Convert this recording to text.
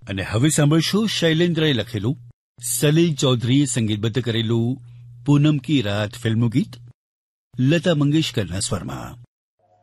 અને હવે સાંભળશો શૈલેન્દ્રએ લખેલું, સલીલ ચૌધરીએ સંગીતબદ્ધ કરેલું પૂનમ કી રાત ફિલ્મનું ગીત લતા મંગેશકરના સ્વરમાં.